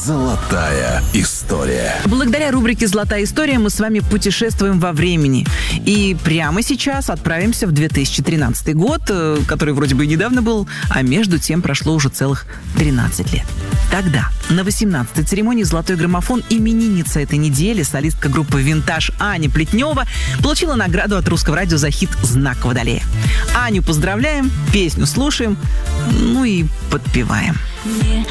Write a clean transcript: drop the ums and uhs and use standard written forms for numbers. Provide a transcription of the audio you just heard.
Золотая история. Благодаря рубрике «Золотая история» мы с вами путешествуем во времени. И прямо сейчас отправимся в 2013 год, который вроде бы и недавно был, а между тем прошло уже целых 13 лет. Тогда, на 18-й церемонии «Золотой граммофон» именинница этой недели, солистка группы «Винтаж» Аня Плетнева, получила награду от Русского радио за хит «Знак Водолея». Аню поздравляем, песню слушаем, ну и подпеваем.